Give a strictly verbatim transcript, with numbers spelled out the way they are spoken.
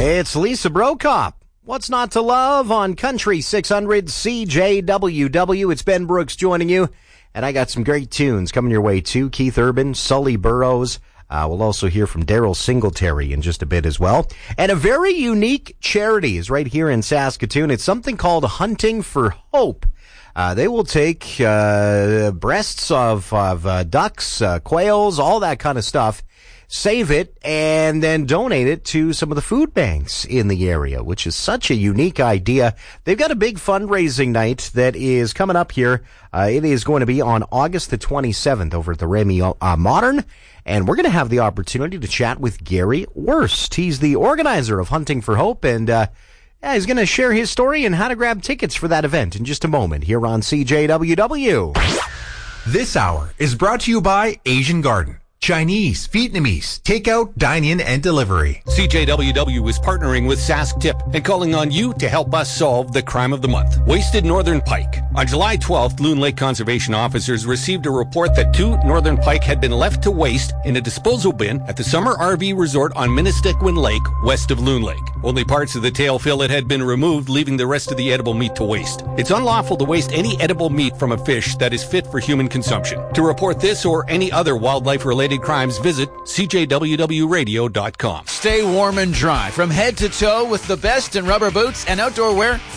It's Lisa Brokop. What's not to love on Country six hundred C J W W? It's Ben Brooks joining you, and I got some great tunes coming your way too. Keith Urban, Sully Burrows. Uh, we'll also hear from Daryl Singletary in just a bit as well. And a very unique charity is right here in Saskatoon. It's something called Hunting for Hope. Uh, they will take uh, breasts of, of uh, ducks, uh, quails, all that kind of stuff, save it, and then donate it to some of the food banks in the area, which is such a unique idea. They've got a big fundraising night that is coming up here. Uh, it is going to be on August the twenty-seventh over at the Remy uh, Modern, and we're going to have the opportunity to chat with Gary Wurst. He's the organizer of Hunting for Hope, and uh, yeah, he's going to share his story and how to grab tickets for that event in just a moment here on C J W W. This hour is brought to you by Asian Garden. Chinese, Vietnamese, takeout, dine-in, and delivery. C J W W is partnering with Sask Tip and calling on you to help us solve the crime of the month, wasted northern pike. On July twelfth, Loon Lake Conservation officers received a report that two northern pike had been left to waste in a disposal bin at the Summer R V Resort on Minnestickwin Lake, west of Loon Lake. Only parts of the tail fillet had been removed, leaving the rest of the edible meat to waste. It's unlawful to waste any edible meat from a fish that is fit for human consumption. To report this or any other wildlife-related crimes, visit C J W W radio dot com. Stay warm and dry from head to toe with the best in rubber boots and outdoor wear